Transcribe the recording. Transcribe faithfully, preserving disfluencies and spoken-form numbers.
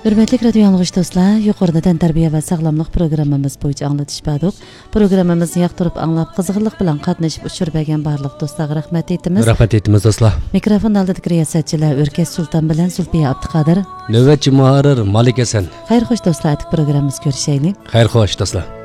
Hürmetli radyo yanlış dostlar, yukarıda ten terbiye ve sağlamlık programımız boyunca anlatış badık. Programımızı yaktırıp anlap, kızgınlık bilen katlaşıp uçur bergen barlık dostlar rahmet etimiz. Rahmet etimiz dostlar. Mikrofon aldık riyasetçiler Ürkes Sultan bilen Zulfiye Abdikadir. Nöbetçi Muharrir Malik Esen. Hayır hoş dostlar, artık programımız görüşelim. Hayır hoş dostlar.